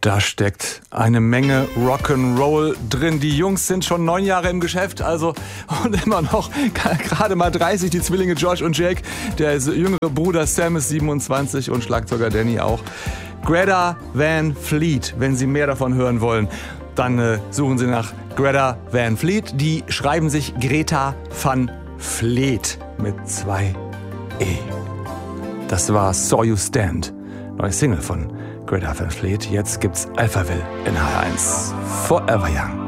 Da steckt eine Menge Rock'n'Roll drin. Die Jungs sind schon 9 Jahre im Geschäft, also und immer noch gerade mal 30, die Zwillinge George und Jake. Der jüngere Bruder Sam ist 27 und Schlagzeuger Danny auch. Greta Van Fleet, wenn Sie mehr davon hören wollen, dann suchen Sie nach Greta Van Fleet. Die schreiben sich Greta van Fleet mit 2 E. Das war Saw You Stand, neue Single von Greta Van Fleet. Jetzt gibt's Alphaville in HR1. Forever Young.